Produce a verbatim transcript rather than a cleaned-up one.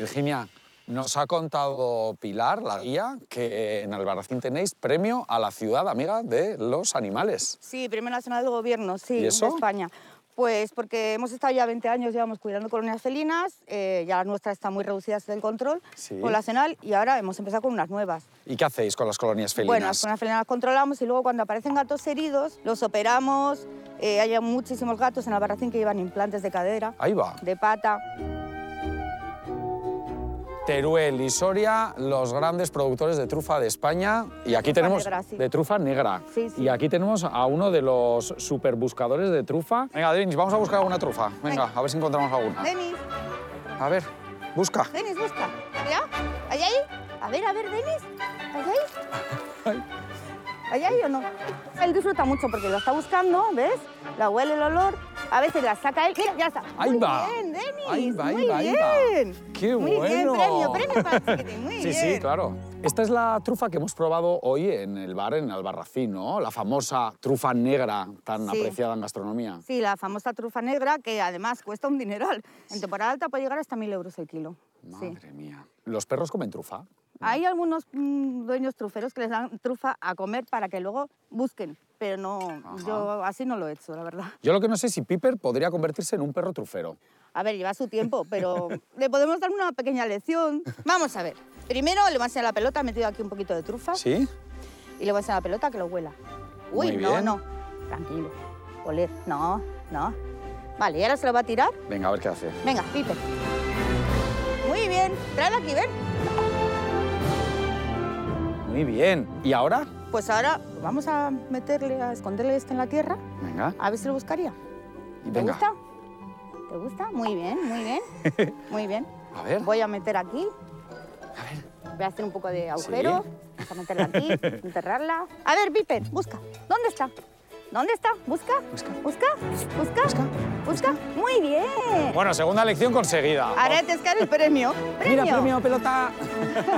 Virginia, nos ha contado Pilar, la guía, que en Albarracín tenéis premio a la ciudad amiga de los animales. Sí, Premio Nacional del Gobierno, sí, ¿Y eso? de España. Pues porque hemos estado ya veinte años, llevamos cuidando colonias felinas, eh, ya las nuestras están muy reducidas del control Sí. poblacional y ahora hemos empezado con unas nuevas. ¿Y qué hacéis con las colonias felinas? Bueno, las colonias felinas las controlamos y luego cuando aparecen gatos heridos los operamos. Eh, hay muchísimos gatos en Albarracín que llevan implantes de cadera, Ahí va. de pata. Teruel y Soria, los grandes productores de trufa de España. Y aquí Trufa tenemos negra, sí. de trufa negra. Sí, sí. Y aquí tenemos a uno de los superbuscadores de trufa. Venga, Denis, vamos a buscar alguna trufa. Venga, Venga. a ver si encontramos alguna. Denis, A ver, busca. Denis, busca. ¿Ya? ¿Hay ahí? A ver, a ver, Denis. ¿Hay ahí? ¿Hay ahí o no? Él disfruta mucho porque lo está buscando, ¿ves? La huele el olor. A veces la saca él. Mira, ya está. Ahí muy va. bien, Denis. Ahí va, ahí muy va, ahí bien. va. ¡Qué Muy bien, bueno! premio, premio para el chiquitín. Muy Sí, bien. sí, claro. Esta es la trufa que hemos probado hoy en el bar en Albarracín, ¿no? La famosa trufa negra tan Sí. apreciada en gastronomía. Sí, la famosa trufa negra, que además cuesta un dineral. En temporada alta puede llegar hasta mil euros el kilo. Sí. Madre mía. ¿Los perros comen trufa? Hay algunos mm, dueños truferos que les dan trufa a comer para que luego busquen, pero no, Ajá. yo así no lo he hecho, la verdad. Yo lo que no sé es si Piper podría convertirse en un perro trufero. A ver, lleva su tiempo, pero le podemos dar una pequeña lección. Vamos a ver. Primero le voy a enseñar la pelota, he metido aquí un poquito de trufa. ¿Sí? Y le voy a enseñar la pelota que lo huela. Uy, Muy no, bien. no. Tranquilo. Oler. No, no. Vale, y ahora se lo va a tirar. Venga, a ver qué hace. Venga, Piper. Muy bien. Tráela aquí, ven. Muy bien. ¿Y ahora? Pues ahora vamos a meterle, a esconderle esto en la tierra, Venga. a ver si lo buscaría. Y ¿Te venga. gusta? ¿Te gusta? Muy bien, muy bien. Muy bien. A ver. Voy a meter aquí. A ver. Voy a hacer un poco de agujero. Vamos a meterla aquí, enterrarla. A ver, Piper, busca. ¿Dónde está? ¿Dónde está? ¿Busca? Busca. ¿Busca? ¿Busca? Busca. ¿Busca? Muy bien. Bueno, segunda lección conseguida. Ahora te cae el premio. ¡Premio! Mira, premio, pelota.